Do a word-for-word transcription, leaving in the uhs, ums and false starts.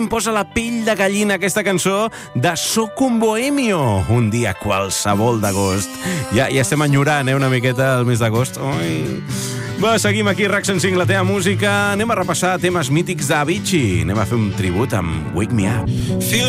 Em posa la pell de gallina aquesta cançó de Soc un bohemio, un dia qualsevol d'agost. Ja, ja estem enyorant, eh, una miqueta el mes d'agost. Oi. Va, seguim aquí, RAC cent cinc, la teva música. Anem a repassar temes mítics d'Avicii. Anem a fer un tribut amb Wake Me Up.